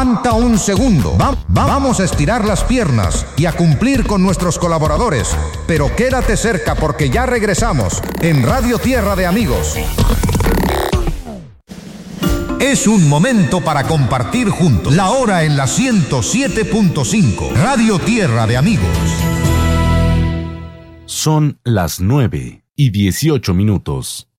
Aguanta un segundo. Vamos a estirar las piernas y a cumplir con nuestros colaboradores. Pero quédate cerca porque ya regresamos en Radio Tierra de Amigos. Es un momento para compartir juntos. La hora en la 107.5. Radio Tierra de Amigos. Son las 9:18.